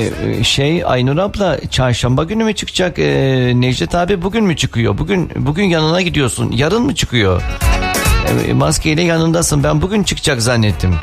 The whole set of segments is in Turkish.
Aynur abla çarşamba günü mü çıkacak? Necdet abi bugün mü çıkıyor? Bugün yanına gidiyorsun. Yarın mı çıkıyor? Maskeyle yanındasın. Ben bugün çıkacak zannettim.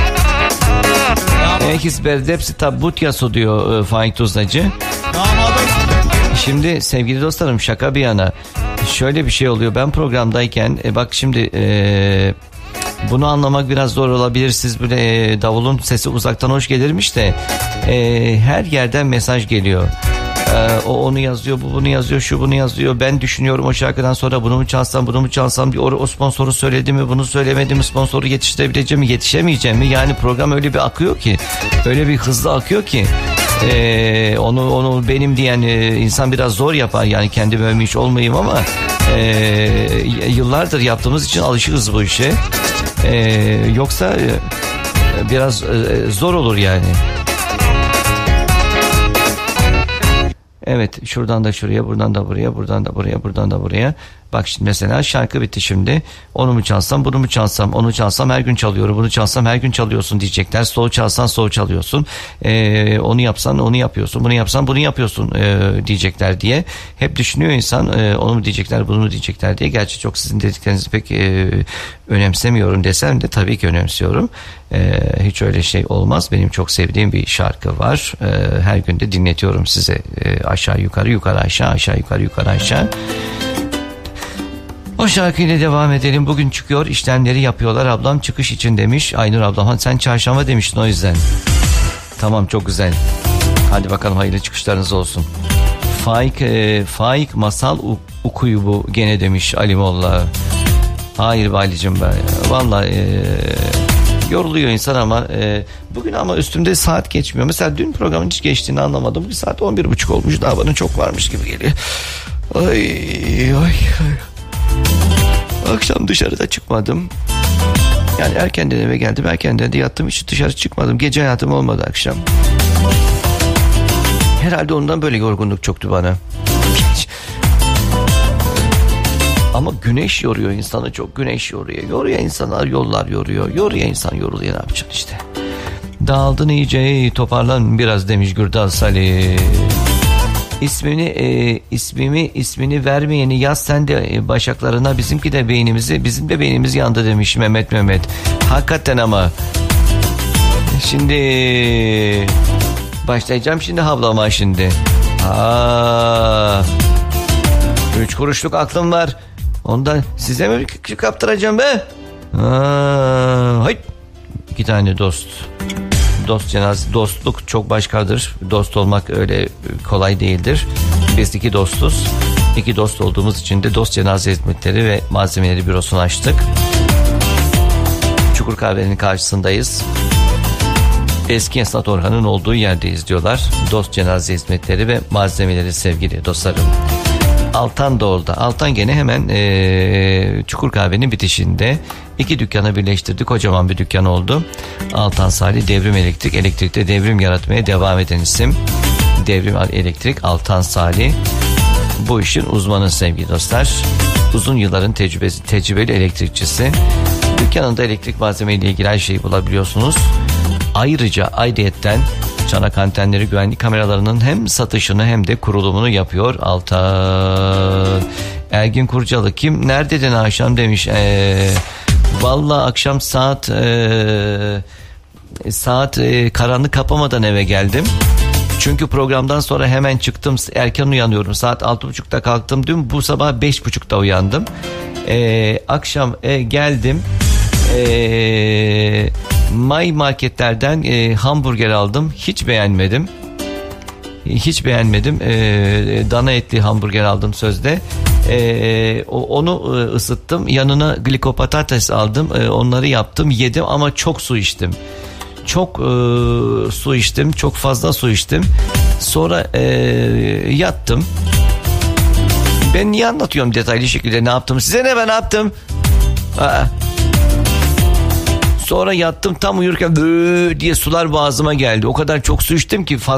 Herkes berdepsi tabut yaso diyor Faik Tuzlacı. Şimdi sevgili dostlarım, şaka bir yana, şöyle bir şey oluyor. Ben programdayken bak şimdi bunu anlamak biraz zor olabilir. Siz böyle davulun sesi uzaktan hoş gelirmiş de her yerden mesaj geliyor. O onu yazıyor, bu bunu yazıyor, şu bunu yazıyor. Ben düşünüyorum o şarkıdan sonra bunu mu çalsam diyor. O sponsoru söyledi mi, bunu söylemedi mi, sponsoru yetiştirebileceğim mi, yetişemeyeceğim mi? Yani program öyle bir akıyor ki, öyle bir hızlı akıyor ki onu benim diyen insan biraz zor yapar. Yani kendimi övmüş olmayayım ama yıllardır yaptığımız için alışığız bu işe. Yoksa biraz zor olur yani. Evet, şuradan da şuraya, buradan da buraya, buradan da buraya, buradan da buraya. Bak şimdi mesela şarkı bitti şimdi. Onu mu çalsam, bunu mu çalsam, onu çalsam her gün çalıyorum, bunu çalsam her gün çalıyorsun diyecekler. Slow çalsan slow çalıyorsun. Onu yapsan onu yapıyorsun, bunu yapsan bunu yapıyorsun diyecekler diye. Hep düşünüyor insan, onu mu diyecekler, bunu mu diyecekler diye. Gerçi çok sizin dediklerinizi pek önemsemiyorum desem de tabii ki önemsiyorum. Hiç öyle şey olmaz. Benim çok sevdiğim bir şarkı var. Her gün de dinletiyorum size. Aşağı yukarı, yukarı aşağı, aşağı yukarı, yukarı aşağı. O şarkıyla devam edelim. Bugün çıkıyor, işlemleri yapıyorlar. Ablam çıkış için demiş. Aynur ablam, sen çarşamba demiştin o yüzden. Tamam, çok güzel. Hadi bakalım, hayırlı çıkışlarınız olsun. Faik masal okuyu bu gene demiş Ali Molla. Hayır Valicim ben. Vallahi yoruluyor insan ama bugün ama üstümde saat geçmiyor. Mesela dün programın hiç geçtiğini anlamadım. Bugün saat 11.30 olmuş. Daha bana çok varmış gibi geliyor. Ay. Akşam dışarıda çıkmadım. Yani erkenden eve geldim, erkenden de yattım, hiç dışarı çıkmadım. Gece hayatım olmadı akşam. Herhalde ondan böyle yorgunluk çöktü bana. Ama güneş yoruyor insanı, çok güneş yoruyor. Yoruyor insanlar, yollar yoruyor. Yoruyor insan, yoruluyor, ne yapacaksın işte. Dağıldın iyice, toparlan biraz demiş Gürdal Salih. İsmini vermeyeni yaz sen de başaklarına, bizim de beynimiz yandı demiş Mehmet. Hakikaten ama. Şimdi başlayacağım şimdi havlama şimdi. 3 kuruşluk aklım var. Ondan size mi kaptıracağım be? Hayır. 2 tane dost cenazesi, dostluk çok başkadır. Dost olmak öyle kolay değildir. Biz 2 dostuz. 2 dost olduğumuz için de dost cenaze hizmetleri ve malzemeleri bürosunu açtık. Çukur Kahve'nin karşısındayız. Eski Esnaf Orhan'ın olduğu yerdeyiz diyorlar. Dost cenaze hizmetleri ve malzemeleri sevgili dostlarım. Altan da orada. Altan gene hemen Çukur Kahve'nin bitişinde 2 dükkanı birleştirdik. Kocaman bir dükkan oldu. Altan Salih Devrim Elektrik. Elektrikte devrim yaratmaya devam eden isim. Devrim Elektrik Altan Salih. Bu işin uzmanı sevgili dostlar. Uzun yılların tecrübeli elektrikçisi. Dükkanında elektrik malzemeyle ilgili her şeyi bulabiliyorsunuz. Ayrıca ayrıyetten çanak antenleri, güvenlik kameralarının hem satışını hem de kurulumunu yapıyor Altan. Ergin Kurcalı, kim nerededin akşam demiş. Vallahi akşam saat karanlık kapamadan eve geldim. Çünkü programdan sonra hemen çıktım, erken uyanıyorum. Saat 6.30'da kalktım dün, bu sabah 5.30'da uyandım. Akşam geldim. May marketlerden hamburger aldım. Hiç beğenmedim. Dana etli hamburger aldım sözde. Onu ısıttım. Yanına glikopatates aldım. Onları yaptım, yedim ama çok su içtim. Çok fazla su içtim. Sonra yattım. Ben niye anlatıyorum detaylı şekilde ne yaptım? Size ne, ben ne yaptım? Sonra yattım, tam uyurken diye sular boğazıma geldi. O kadar çok su içtim ki